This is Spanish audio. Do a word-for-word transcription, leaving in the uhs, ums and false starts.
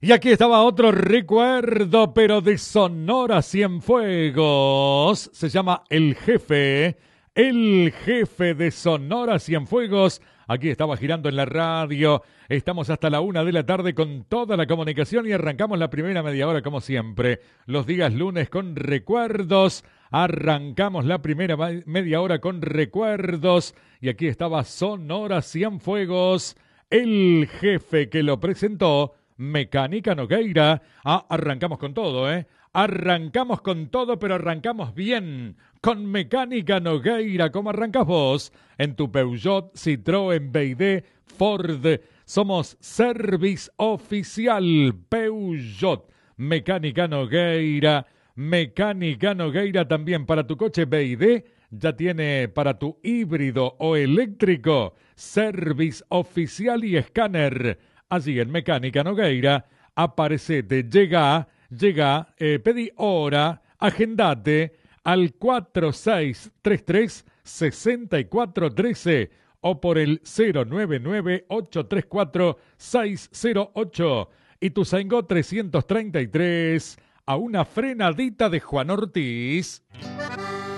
Y aquí estaba otro recuerdo, pero de Sonora Cienfuegos. Se llama El Jefe, el jefe de Sonora Cienfuegos. Aquí estaba girando en la radio. Estamos hasta la una de la tarde con toda la comunicación y arrancamos la primera media hora como siempre. Los días lunes con recuerdos. Arrancamos la primera media hora con recuerdos. Y aquí estaba Sonora Cienfuegos, el jefe que lo presentó. Mecánica Nogueira. Ah, arrancamos con todo, ¿eh? Arrancamos con todo, pero arrancamos bien. Con Mecánica Nogueira, ¿cómo arrancas vos? En tu Peugeot, Citroën, B Y D, Ford. Somos Service Oficial Peugeot. Mecánica Nogueira. Mecánica Nogueira también para tu coche B Y D. Ya tiene para tu híbrido o eléctrico. Service Oficial y escáner. Allí en Mecánica Nogueira, aparecete, llega, llega, eh, pedí hora, agendate al cuatro seis tres tres, seis cuatro uno tres o por el cero nueve nueve, ocho tres cuatro, seis cero ocho. Y tu Ituzaingó trescientos treinta y tres, a una frenadita de Juan Ortiz.